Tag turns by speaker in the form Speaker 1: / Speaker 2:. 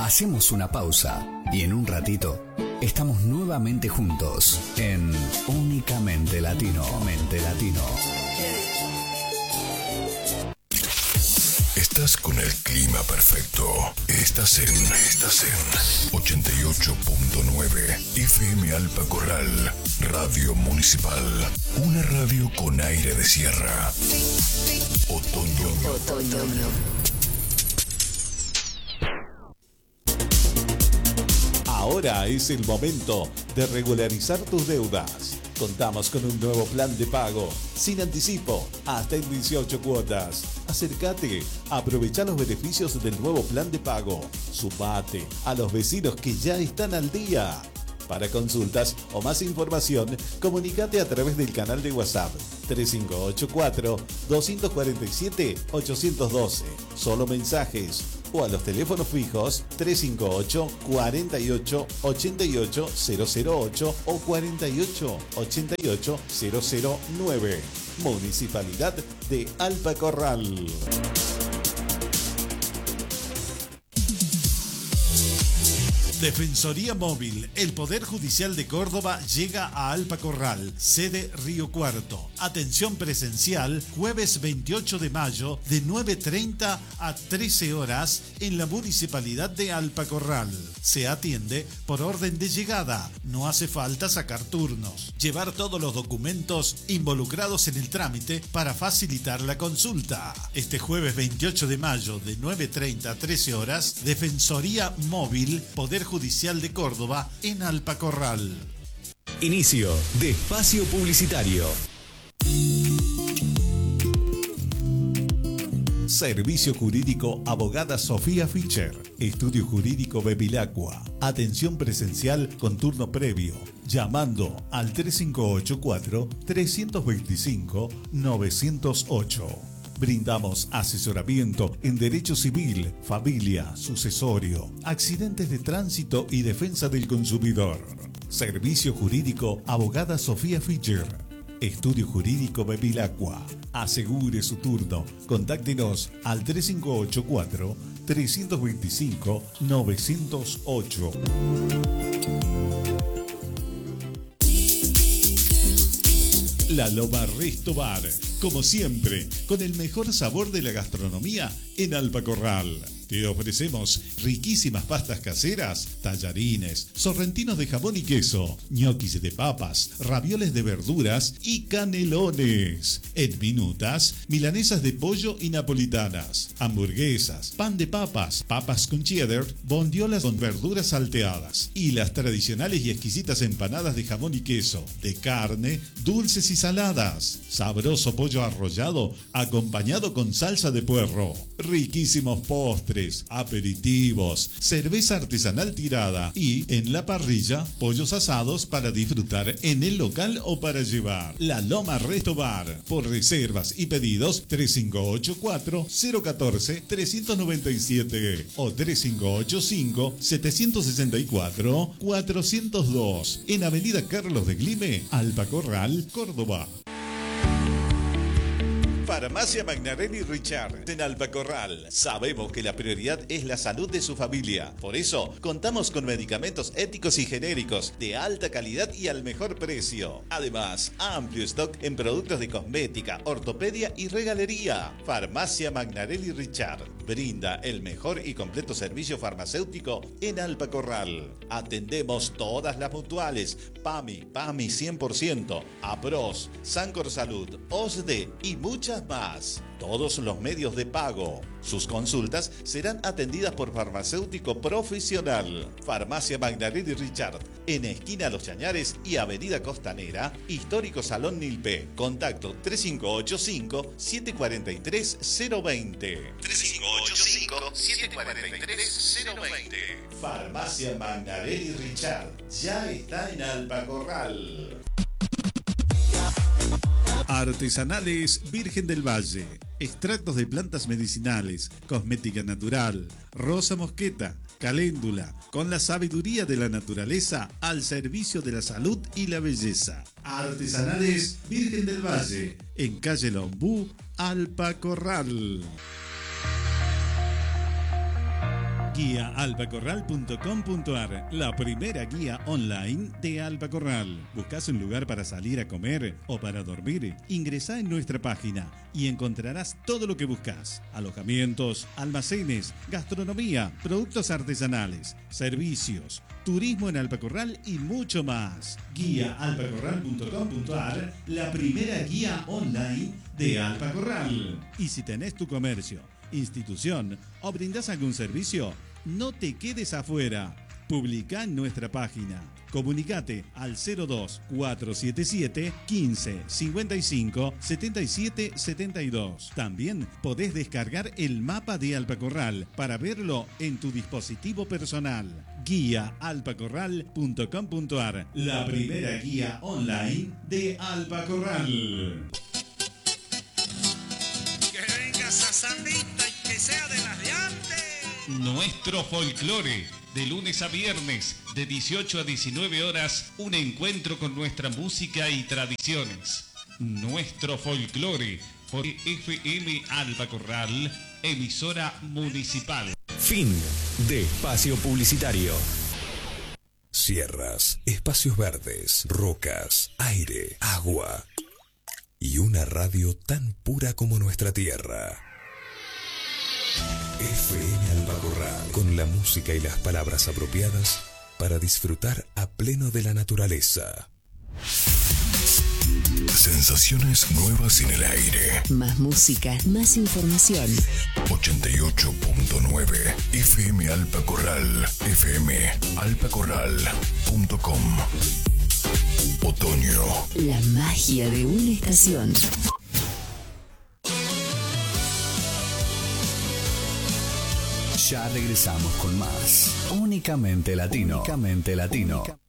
Speaker 1: Hacemos una pausa y en un ratito estamos nuevamente juntos en Únicamente Latino. Únicamente Latino.
Speaker 2: Estás con el clima perfecto. Estás en 88.9 FM Alpa Corral, Radio Municipal. Una radio con aire de sierra. Otoño.
Speaker 3: Ahora es el momento de regularizar tus deudas. Contamos con un nuevo plan de pago, sin anticipo, hasta en 18 cuotas. Acércate, aprovecha los beneficios del nuevo plan de pago. Sumate a los vecinos que ya están al día. Para consultas o más información, comunícate a través del canal de WhatsApp 3584-247-812. Solo mensajes. O a los teléfonos fijos 358 48 88 008 o 48 88 009. Municipalidad de Alpa Corral. Defensoría Móvil, el Poder Judicial de Córdoba llega a Alpa Corral, sede Río Cuarto. Atención presencial, jueves 28 de mayo de 9:30 a 13 horas en la Municipalidad de Alpa Corral. Se atiende por orden de llegada, no hace falta sacar turnos. Llevar todos los documentos involucrados en el trámite para facilitar la consulta. Este jueves 28 de mayo de 9:30 a 13 horas, Defensoría Móvil, Poder Judicial de Córdoba en Alpa Corral.
Speaker 1: Inicio de espacio publicitario.
Speaker 3: Servicio Jurídico Abogada Sofía Fischer. Estudio Jurídico Bevilacqua. Atención presencial con turno previo. Llamando al 3584-325-908. Brindamos asesoramiento en derecho civil, familia, sucesorio, accidentes de tránsito y defensa del consumidor. Servicio Jurídico Abogada Sofía Fischer. Estudio Jurídico Bevilacqua. Asegure su turno. Contáctenos al 3584-325-908. La Loma Resto Bar, como siempre, con el mejor sabor de la gastronomía en Alpa Corral. Te ofrecemos riquísimas pastas caseras, tallarines, sorrentinos de jamón y queso, ñoquis de papas, ravioles de verduras y canelones. En minutas, milanesas de pollo y napolitanas, hamburguesas, pan de papas, papas con cheddar, bondiolas con verduras salteadas y las tradicionales y exquisitas empanadas de jamón y queso, de carne, dulces y saladas. Sabroso pollo arrollado acompañado con salsa de puerro. Riquísimos postres, aperitivos, cerveza artesanal tirada y, en la parrilla, pollos asados para disfrutar en el local o para llevar. La Loma Resto Bar. Por reservas y pedidos 3584-014-397 o 3585-764-402 en Avenida Carlos de Glime, Alpa Corral, Córdoba. Farmacia Magnarelli Richard en Alpa Corral. Sabemos que la prioridad es la salud de su familia. Por eso, contamos con medicamentos éticos y genéricos de alta calidad y al mejor precio. Además, amplio stock en productos de cosmética, ortopedia y regalería. Farmacia Magnarelli Richard brinda el mejor y completo servicio farmacéutico en Alpa Corral. Atendemos todas las mutuales, PAMI 100%, APROS, Sancor Salud, OSDE y muchas más. Todos los medios de pago. Sus consultas serán atendidas por farmacéutico profesional. Farmacia Magnarelli Richard, en esquina Los Chañares y Avenida Costanera, Histórico Salón Nilpe. Contacto 3585-743-020. 3585-743-020. Farmacia Magnarelli Richard, ya está en Alpa Corral. Artesanales Virgen del Valle. Extractos de plantas medicinales, cosmética natural, rosa mosqueta, caléndula, con la sabiduría de la naturaleza al servicio de la salud y la belleza. Artesanales Virgen del Valle, en calle Lombú, Alpa Corral. Guiaalpacorral.com.ar, la primera guía online de Alpacorral. ¿Buscas un lugar para salir a comer o para dormir? Ingresá en nuestra página y encontrarás todo lo que buscas: alojamientos, almacenes, gastronomía, productos artesanales, servicios, turismo en Alpacorral y mucho más. Guiaalpacorral.com.ar, la primera guía online de Alpacorral. Y si tenés tu comercio, institución o brindás algún servicio, no te quedes afuera. Publicá en nuestra página. Comunicate al 02 477 15 55 77 72. También podés descargar el mapa de Alpacorral para verlo en tu dispositivo personal. Guiaalpacorral.com.ar, la primera guía online de Alpacorral.
Speaker 4: Que venga esa sandita y que sea de las de antes.
Speaker 3: Nuestro folclore, de lunes a viernes, de 18 a 19 horas, un encuentro con nuestra música y tradiciones. Nuestro folclore, por FM Alpacorral, emisora municipal.
Speaker 1: Fin de espacio publicitario.
Speaker 2: Sierras, espacios verdes, rocas, aire, agua y una radio tan pura como nuestra tierra. FM Alpacorral, con la música y las palabras apropiadas para disfrutar a pleno de la naturaleza. Sensaciones nuevas en el aire.
Speaker 5: Más música, más información.
Speaker 2: 88.9 FM Alpacorral, fmalpacorral.com. Otoño.
Speaker 5: La magia de una estación.
Speaker 1: Ya regresamos con más. Únicamente Latino. Únicamente Latino.